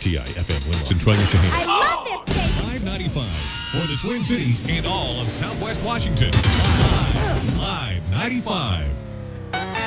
WTI FM Winlock and Troy Shaheen. I love this station. 595 for the Twin Cities and all of Southwest Washington. Live 95.